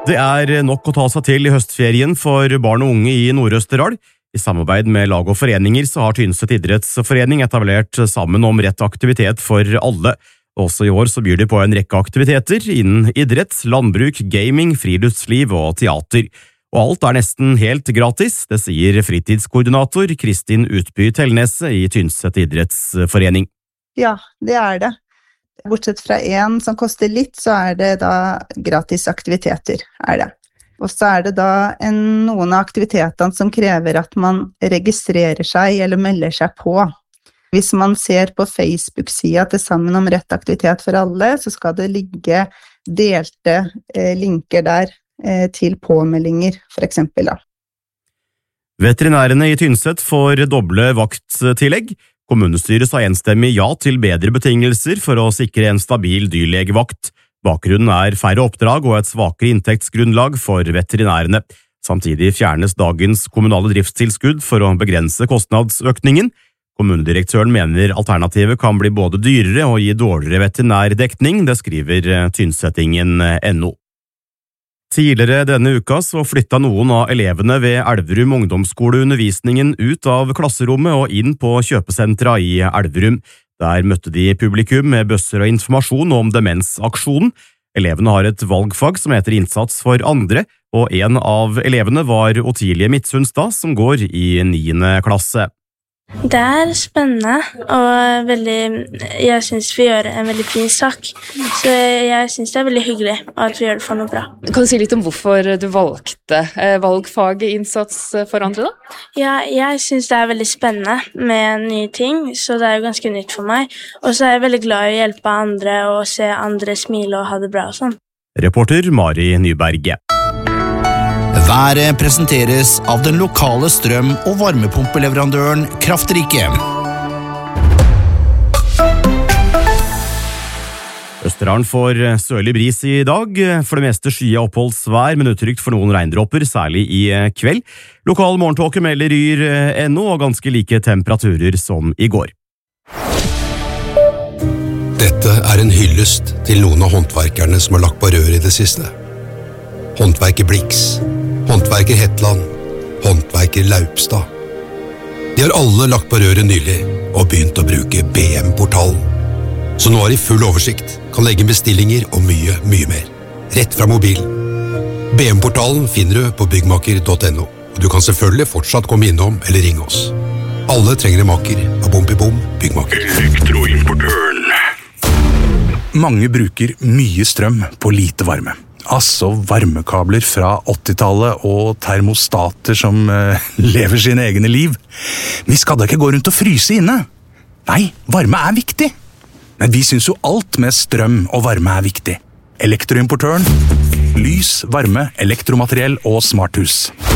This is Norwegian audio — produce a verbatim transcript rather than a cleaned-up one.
Det er nok å ta seg til i høstferien for barn og unge i Nord-Østerdal. I samarbeid med lag og foreninger så har Tynset idrettsforening etablert Sammen om rett aktivitet for alle. Også i år så byr de på en rekke aktiviteter innen idrett, landbruk, gaming, friluftsliv og teater. Og alt er nesten helt gratis, det sier fritidskoordinator Kristin Utby Tellnese i Tynset idrettsforening. Ja, det er det. Bortsett fra en som koster litt, så er det da gratis aktiviteter, er det. Og så er det da en, noen av aktivitetene som krever at man registrerer seg eller melder seg på. Hvis man ser på Facebook-sida til Sammen om rett aktivitet for alle, så skal det ligge delte eh, linker der eh, til påmeldinger, for eksempel da. Veterinærene i Tynset får doble vakttillegg. Kommunestyret sa enstemmig ja til bedre betingelser for å sikre en stabil dyrlegevakt. Bakgrunnen er færre oppdrag og et svakere inntektsgrunnlag for veterinærene. Samtidig fjernes dagens kommunale driftstilskudd for å begrense kostnadsøkningen. Kommunedirektøren mener alternativet kan bli både dyrere og gi dårligere veterinærdekning, det skriver Tynsetingen punktum no. Tidligere denne uka så flytta noen av elevene ved Elverum ungdomsskole undervisningen ut av klasserommet og inn på kjøpesentra i Elverum. Der møtte de publikum med bøsser og informasjon om demensaksjonen. Elevene har et valgfag som heter Innsats for andre, og en av elevene var Otilie Midtsunstad, som går i niende klasse. Det er spennende, og veldig, jeg synes vi gjør en veldig fin sak. Så jeg synes det er veldig hyggelig at vi gjør det for noe bra. Kan du si litt om hvorfor du valgte valgfaget Innsats for andre da? Ja, jeg synes det er veldig spennende med nye ting, så det er jo ganske nytt for meg. Og så er jeg veldig glad i å hjelpe andre og se andre smile og ha det bra og sånn. Reporter Mari Nyberg. Været presenteres av den lokale strøm- og varmepumpeleverandøren Kraftrike. Østerdalen får sørlig bris i dag, for det meste skyet oppholdsvær, men utrygt for noen regndråper, særlig i kveld. Lokal morgentåke melder Yr punktum no og ganske like temperaturer som i går. Dette er en hyllest til noen av håndverkerne som har lagt på rør i det siste. Håndverker Blix, håndverker Hetland, håndverker Laupstad. De har alle lagt på røret nylig og begynt å bruke B M-portalen. Så nå har de full oversikt, kan legge bestillinger og mye, mye mer. Rett fra mobilen. B M-portalen finner du på byggmaker punktum no, og du kan selvfølgelig fortsatt komme innom eller ringe oss. Alle trenger en maker av Bompibom byggmaker. Elektroimportøren. Mange bruker mye strøm på lite varme. Altså varmekabler fra åttitallet og termostater som uh, lever sine egne liv. Vi skal da ikke gå rundt og fryse inne. Nei, varme er viktig. Men vi synes jo alt med strøm og varme er viktig. Elektroimportøren. Lys, varme, elektromateriell og smarthus.